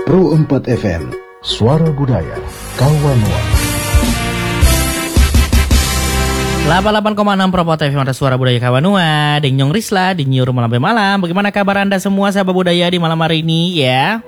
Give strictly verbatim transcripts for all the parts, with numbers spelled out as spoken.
Pro empat F M, Suara Budaya, Kawanua. delapan puluh delapan koma enam Pro empat F M, ada Suara Budaya Kawanua. Denyong Risla, di Nyuruh Malam Malam. Bagaimana kabar Anda semua sahabat budaya di malam hari ini ya?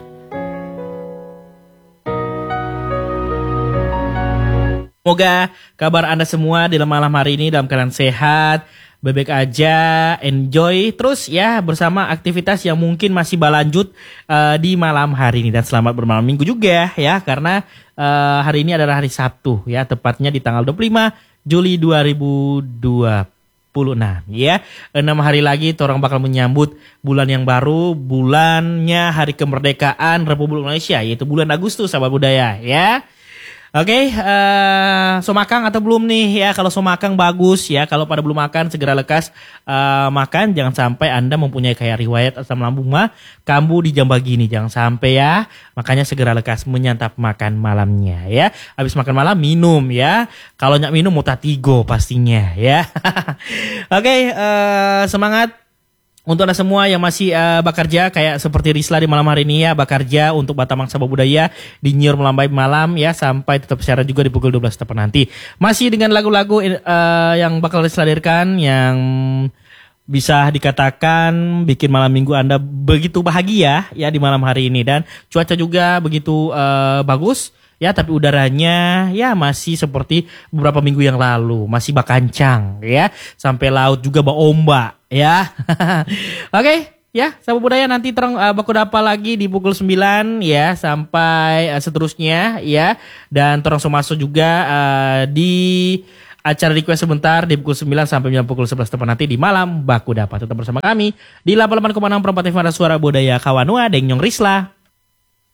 Semoga kabar Anda semua di malam hari ini dalam keadaan sehat, baik-baik aja, enjoy terus ya bersama aktivitas yang mungkin masih berlanjut uh, di malam hari ini. Dan selamat bermalam minggu juga ya, karena uh, hari ini adalah hari Sabtu ya, tepatnya di tanggal dua puluh lima Juli dua ribu dua puluh enam ya. enam hari lagi orang bakal menyambut bulan yang baru, bulannya hari kemerdekaan Republik Indonesia, yaitu bulan Agustus sahabat budaya ya. Oke, okay, uh, so makan atau belum nih ya? Kalau so makan bagus ya. Kalau pada belum makan segera lekas uh, makan. Jangan sampai Anda mempunyai kayak riwayat asam lambung mah kambuh di jam begini. Jangan sampai ya. Makanya segera lekas menyantap makan malamnya ya. Habis makan malam minum ya. Kalau nyak minum muta tigo pastinya ya. Oke, okay, uh, semangat. Untuk Anda semua yang masih uh, bekerja kayak seperti Risla di malam hari ini ya, bekerja untuk Batamang Sabah Budaya di Nyur Melambai Malam ya, sampai tetap siaran juga di pukul dua belas tepat nanti. Masih dengan lagu-lagu uh, yang bakal Risla hadirkan yang bisa dikatakan bikin malam minggu Anda begitu bahagia ya di malam hari ini. Dan cuaca juga begitu uh, bagus ya, tapi udaranya ya masih seperti beberapa minggu yang lalu, masih bakancang ya, sampai laut juga berombak ya. Oke okay, ya, sahabat budaya, nanti terang uh, baku dapa lagi di pukul sembilan ya sampai uh, seterusnya ya. Dan terang masuk juga uh, di acara request sebentar di pukul sembilan sampai pukul sebelas tepat nanti di malam baku dapa. Tetap bersama kami di delapan puluh delapan koma enam Pro empat F M, Suara Budaya Kawanua, Denyong Risla.